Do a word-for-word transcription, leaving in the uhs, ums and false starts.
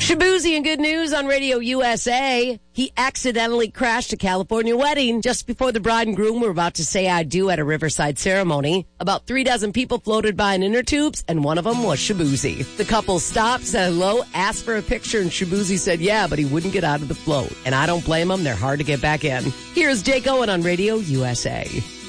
Shabuzi and good news on Radio U S A. He accidentally crashed a California wedding just before the bride and groom were about to say I do at a riverside ceremony. About three dozen people floated by in inner tubes, and one of them was Shabuzi. The couple stopped, said hello, asked for a picture, and Shabuzi said yeah, but he wouldn't get out of the float. And I don't blame him. They're hard to get back in. Here's Jake Owen on Radio U S A.